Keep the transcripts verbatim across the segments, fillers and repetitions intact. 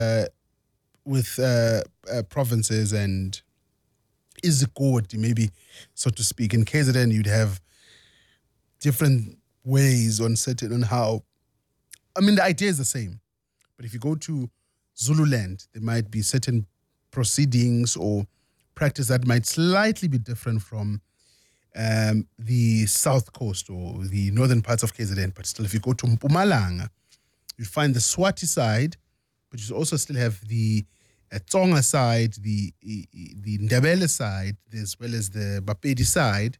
uh, with uh, uh, provinces and izigodi, maybe, so to speak. In K Z N, you'd have different ways on certain, on how, I mean, the idea is the same. But if you go to Zululand, there might be certain proceedings or practice that might slightly be different from um, the South Coast or the northern parts of K Z N. But still, if you go to Mpumalanga, you find the Swati side, but you also still have the uh, Tsonga side, the the Ndebele side, as well as the Bapedi side.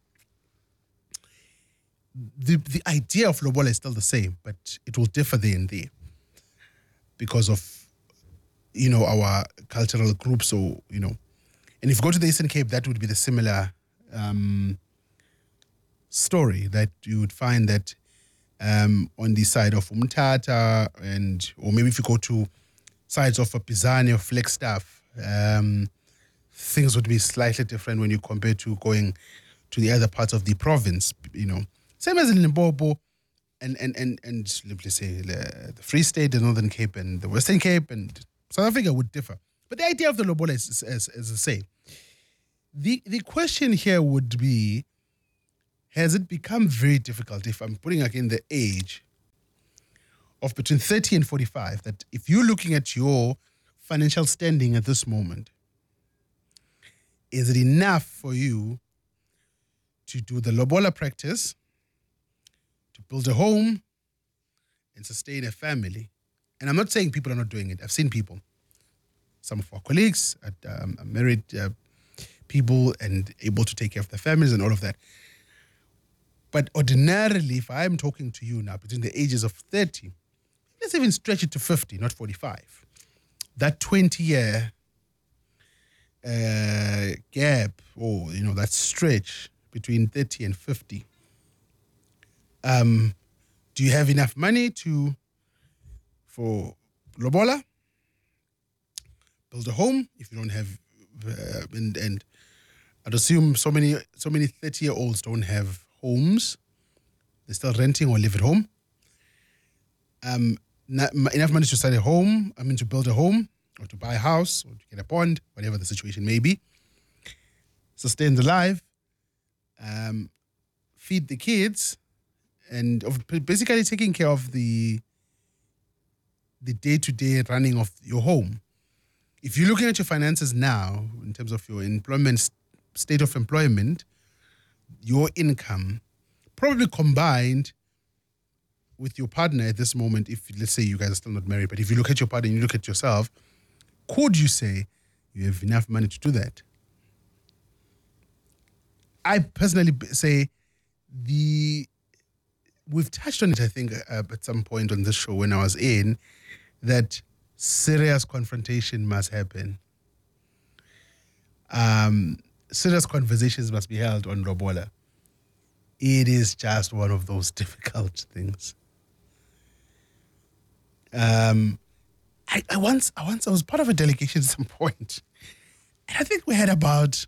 The the idea of lobola is still the same, but it will differ there and there because of, you know, our cultural groups, or, you know. And if you go to the Eastern Cape, that would be the similar um, story, that you would find that um, on the side of Umtata, and or maybe if you go to sides of Pizani or Flagstaff, um, things would be slightly different when you compare to going to the other parts of the province, you know. Same as in Limpopo and, and, and, and let's say the, the Free State, the Northern Cape and the Western Cape and South Africa would differ. But the idea of the lobola is, is, is the same. The, the question here would be, has it become very difficult, if I'm putting again the age of between thirty and forty-five, that if you're looking at your financial standing at this moment, is it enough for you to do the lobola practice, to build a home and sustain a family? And I'm not saying people are not doing it. I've seen people. Some of our colleagues are um, married uh, people and able to take care of their families and all of that. But ordinarily, if I'm talking to you now between the ages of thirty, let's even stretch it to fifty, not forty-five. That twenty-year uh, gap, or, you know, that stretch between thirty and fifty, um, do you have enough money to for lobola? Build a home if you don't have, uh, and, and I'd assume so many so many thirty-year-olds don't have homes. They're still renting or live at home. Um, not, enough money to start a home, I mean to build a home, or to buy a house, or to get a bond, whatever the situation may be. Sustain the life, um, feed the kids, and of basically taking care of the the day-to-day running of your home. If you're looking at your finances now, in terms of your employment, state of employment, your income, probably combined with your partner at this moment, if let's say you guys are still not married, but if you look at your partner and you look at yourself, could you say you have enough money to do that? I personally say the, we've touched on it, I think, uh, at some point on this show when I was in, that serious confrontation must happen. Um, serious conversations must be held on lobola. It is just one of those difficult things. Um, I, I once, I once, I was part of a delegation at some point, and I think we had about,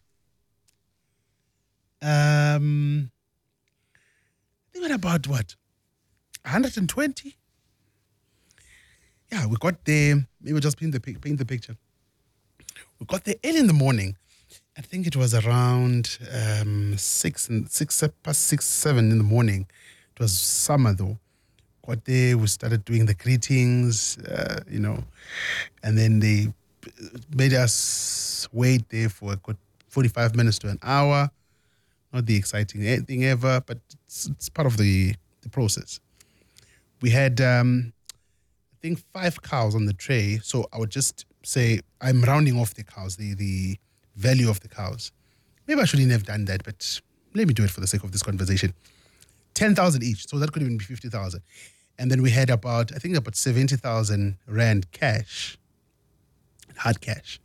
um, I think we had about what, one hundred twenty. Yeah, we got there. Maybe just paint the paint the picture. We got there early in the morning. I think it was around um, six and six past six, seven in the morning. It was summer though. Got there, we started doing the greetings, uh, you know, and then they made us wait there for a good forty-five minutes to an hour. Not the exciting thing ever, but it's, it's part of the, the process. We had, um, I think, five cows on the tray. So I would just say, I'm rounding off the cows, the the value of the cows. Maybe I shouldn't have done that, but let me do it for the sake of this conversation. ten thousand each, so that could even be fifty thousand. And then we had about, I think about seventy thousand rand cash, hard cash.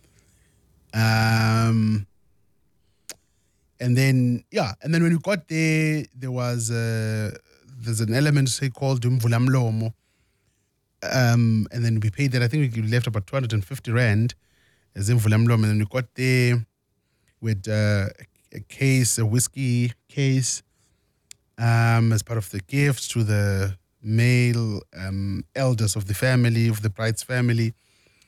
Um, and then, yeah, and then when we got there, there was, uh, there's an element say called Umvulamlomo. Um, and then we paid that. I think we left about two hundred fifty rand as Umvulamlomo. And then we got there with uh, a case, a whiskey case, um, as part of the gifts to the male um, elders of the family, of the bride's family.